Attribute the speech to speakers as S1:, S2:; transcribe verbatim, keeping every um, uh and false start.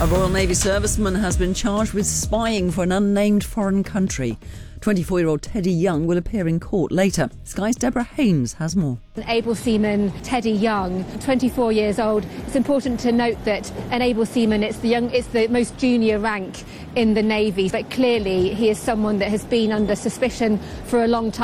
S1: A Royal Navy serviceman has been charged with spying for an unnamed foreign country. twenty-four-year-old Teddy Young will appear in court later. Sky's Deborah Haynes has more.
S2: An able seaman, Teddy Young, twenty-four years old. It's important to note that an able seaman, it's the young, it's the most junior rank in the Navy, but clearly he is someone that has been under suspicion for a long time.